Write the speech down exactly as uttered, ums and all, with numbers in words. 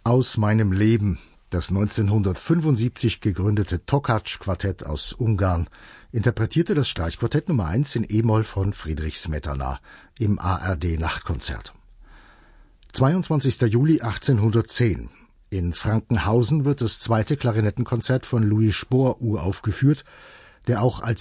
Aus meinem Leben, das neunzehnhundertfünfundsiebzig gegründete Tokaj-Quartett aus Ungarn, interpretierte das Streichquartett Nummer eins in E-Moll von Friedrich Smetana im A R D-Nachtkonzert. zweiundzwanzigster Juli achtzehnhundertzehn. In Frankenhausen wird das zweite Klarinettenkonzert von Louis Spohr uraufgeführt, der auch als